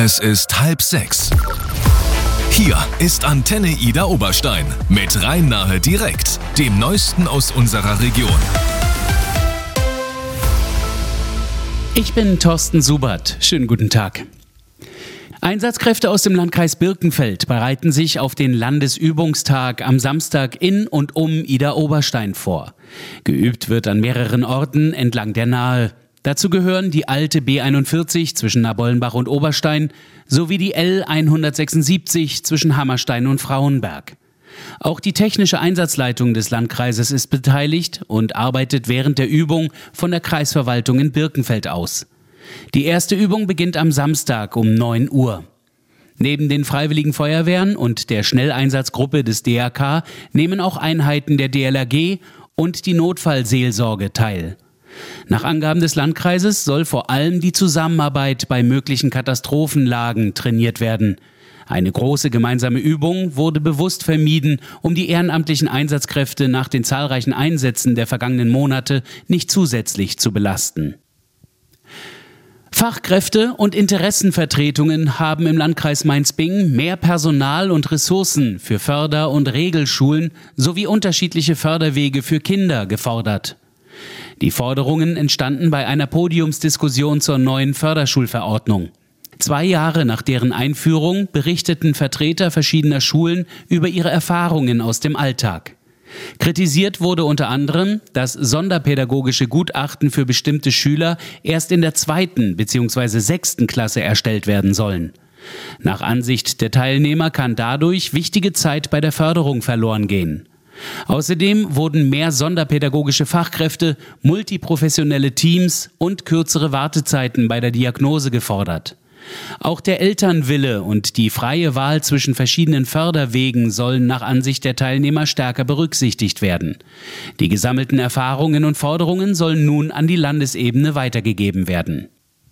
Es ist 5:30. Hier ist Antenne Ida Oberstein mit Rhein-Nahe direkt, dem Neuesten aus unserer Region. Ich bin Thorsten Subert. Schönen guten Tag. Einsatzkräfte aus dem Landkreis Birkenfeld bereiten sich auf den Landesübungstag am Samstag in und um Ida Oberstein vor. Geübt wird an mehreren Orten entlang der Nahe. Dazu gehören die alte B41 zwischen Nabollenbach und Oberstein sowie die L176 zwischen Hammerstein und Frauenberg. Auch die technische Einsatzleitung des Landkreises ist beteiligt und arbeitet während der Übung von der Kreisverwaltung in Birkenfeld aus. Die erste Übung beginnt am Samstag um 9 Uhr. Neben den Freiwilligen Feuerwehren und der Schnelleinsatzgruppe des DRK nehmen auch Einheiten der DLRG und die Notfallseelsorge teil. Nach Angaben des Landkreises soll vor allem die Zusammenarbeit bei möglichen Katastrophenlagen trainiert werden. Eine große gemeinsame Übung wurde bewusst vermieden, um die ehrenamtlichen Einsatzkräfte nach den zahlreichen Einsätzen der vergangenen Monate nicht zusätzlich zu belasten. Fachkräfte und Interessenvertretungen haben im Landkreis Mainz-Bingen mehr Personal und Ressourcen für Förder- und Regelschulen sowie unterschiedliche Förderwege für Kinder gefordert. Die Forderungen entstanden bei einer Podiumsdiskussion zur neuen Förderschulverordnung. 2 Jahre nach deren Einführung berichteten Vertreter verschiedener Schulen über ihre Erfahrungen aus dem Alltag. Kritisiert wurde unter anderem, dass sonderpädagogische Gutachten für bestimmte Schüler erst in der 2. bzw. 6. Klasse erstellt werden sollen. Nach Ansicht der Teilnehmer kann dadurch wichtige Zeit bei der Förderung verloren gehen. Außerdem wurden mehr sonderpädagogische Fachkräfte, multiprofessionelle Teams und kürzere Wartezeiten bei der Diagnose gefordert. Auch der Elternwille und die freie Wahl zwischen verschiedenen Förderwegen sollen nach Ansicht der Teilnehmer stärker berücksichtigt werden. Die gesammelten Erfahrungen und Forderungen sollen nun an die Landesebene weitergegeben werden.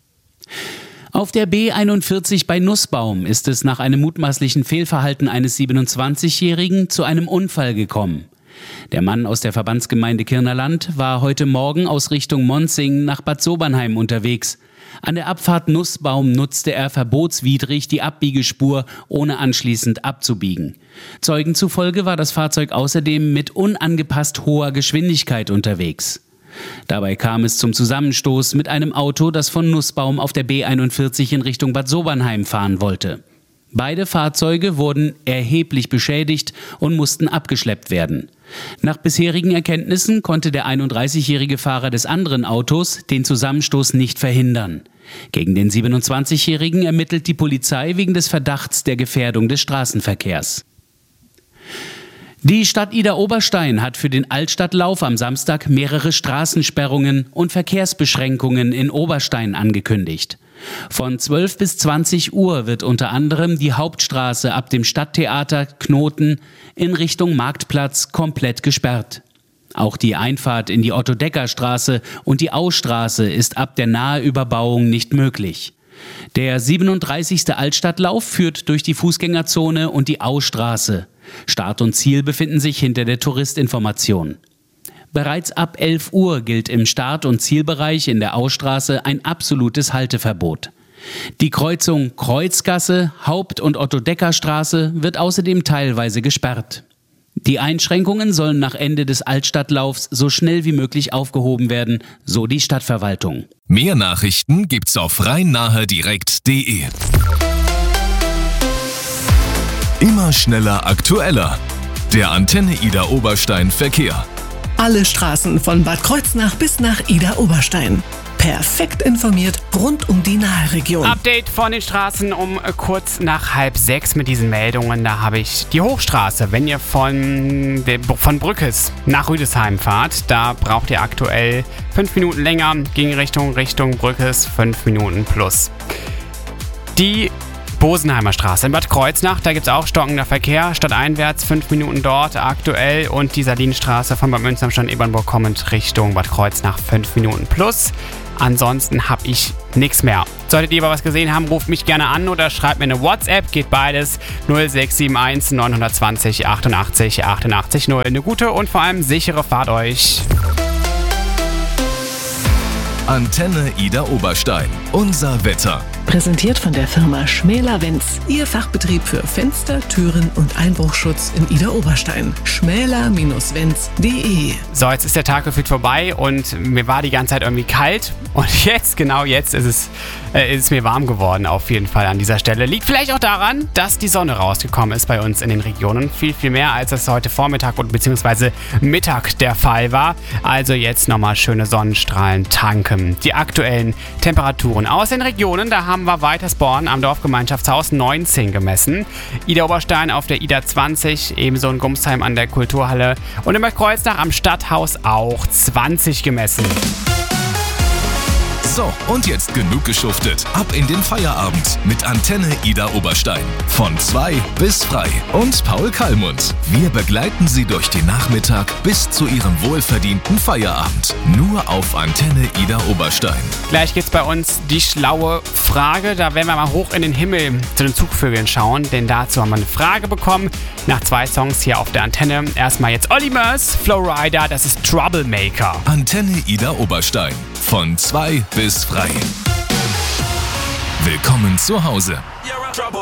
Auf der B41 bei Nussbaum ist es nach einem mutmaßlichen Fehlverhalten eines 27-Jährigen zu einem Unfall gekommen. Der Mann aus der Verbandsgemeinde Kirnerland war heute Morgen aus Richtung Monsing nach Bad Sobernheim unterwegs. An der Abfahrt Nussbaum nutzte er verbotswidrig die Abbiegespur, ohne anschließend abzubiegen. Zeugen zufolge war das Fahrzeug außerdem mit unangepasst hoher Geschwindigkeit unterwegs. Dabei kam es zum Zusammenstoß mit einem Auto, das von Nussbaum auf der B41 in Richtung Bad Sobernheim fahren wollte. Beide Fahrzeuge wurden erheblich beschädigt und mussten abgeschleppt werden. Nach bisherigen Erkenntnissen konnte der 31-jährige Fahrer des anderen Autos den Zusammenstoß nicht verhindern. Gegen den 27-jährigen ermittelt die Polizei wegen des Verdachts der Gefährdung des Straßenverkehrs. Die Stadt Ida Oberstein hat für den Altstadtlauf am Samstag mehrere Straßensperrungen und Verkehrsbeschränkungen in Oberstein angekündigt. Von 12 bis 20 Uhr wird unter anderem die Hauptstraße ab dem Stadttheater Knoten in Richtung Marktplatz komplett gesperrt. Auch die Einfahrt in die Otto-Decker-Straße und die Austraße ist ab der Naheüberbauung nicht möglich. Der 37. Altstadtlauf führt durch die Fußgängerzone und die Austraße. Start und Ziel befinden sich hinter der Touristinformation. Bereits ab 11 Uhr gilt im Start- und Zielbereich in der Austraße ein absolutes Halteverbot. Die Kreuzung Kreuzgasse, Haupt- und Otto-Decker-Straße wird außerdem teilweise gesperrt. Die Einschränkungen sollen nach Ende des Altstadtlaufs so schnell wie möglich aufgehoben werden, so die Stadtverwaltung. Mehr Nachrichten gibt's auf rhein-nahe-direkt.de. Immer schneller, aktueller. Der Antenne Ida Oberstein Verkehr. Alle Straßen von Bad Kreuznach bis nach Ida Oberstein. Perfekt informiert rund um die Nahe-Region. Update von den Straßen um kurz nach 5:30 mit diesen Meldungen. Da habe ich die Hochstraße. Wenn ihr von Brückes nach Rüdesheim fahrt, da braucht ihr aktuell 5 Minuten länger. Gegenrichtung Richtung Brückes 5 Minuten plus. Die Bosenheimer Straße in Bad Kreuznach, da gibt es auch stockender Verkehr, stadteinwärts 5 Minuten dort aktuell und die Sardinenstraße von Bad Münster-Ebernburg kommend Richtung Bad Kreuznach 5 Minuten plus. Ansonsten habe ich nichts mehr. Solltet ihr aber was gesehen haben, ruft mich gerne an oder schreibt mir eine WhatsApp, geht beides 0671 920 88 88 0. Eine gute und vor allem sichere Fahrt euch. Antenne Ida Oberstein. Unser Wetter. Präsentiert von der Firma Schmäler-Wenz. Ihr Fachbetrieb für Fenster, Türen und Einbruchschutz in Idar-Oberstein. schmäler-wenz.de. So, jetzt ist der Tag gefühlt vorbei und mir war die ganze Zeit irgendwie kalt. Und jetzt, genau jetzt, ist es mir warm geworden auf jeden Fall an dieser Stelle. Liegt vielleicht auch daran, dass die Sonne rausgekommen ist bei uns in den Regionen. Viel, viel mehr, als es heute Vormittag und beziehungsweise Mittag der Fall war. Also jetzt nochmal schöne Sonnenstrahlen tanken. Die aktuellen Temperaturen aus den Regionen, da haben wir Weitersborn am Dorfgemeinschaftshaus 19 gemessen. Idar-Oberstein auf der Idar 20, ebenso in Gumsheim an der Kulturhalle und in Bad Kreuznach am Stadthaus auch 20 gemessen. So, und jetzt genug geschuftet. Ab in den Feierabend mit Antenne Idar-Oberstein. Von 2 bis frei. Und Paul Kallmund. Wir begleiten Sie durch den Nachmittag bis zu Ihrem wohlverdienten Feierabend. Nur auf Antenne Idar-Oberstein. Gleich geht's bei uns die schlaue Frage. Da werden wir mal hoch in den Himmel zu den Zugvögeln schauen, denn dazu haben wir eine Frage bekommen. Nach 2 Songs hier auf der Antenne. Erstmal jetzt Olli Murs, Flowrider, das ist Troublemaker. Antenne Idar-Oberstein. Von 2 bis frei. Willkommen zu Hause.